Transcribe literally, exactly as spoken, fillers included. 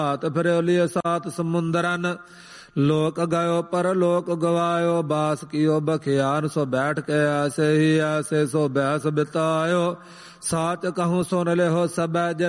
हाथ फिर लिए सात समुंदरन लोक गयो पर लोक गवायो बास कियो बखियान सो बैठ के ऐसे ही ऐसे सो बहस बितायो साच कहूँ सुन ले हो सब जिन